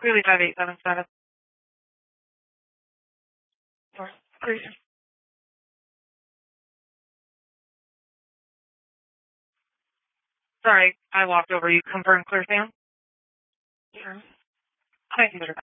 Clearly 5877. Clear. Sorry, I walked over you. Confirm clear, Sam? Sure. Hi, computer.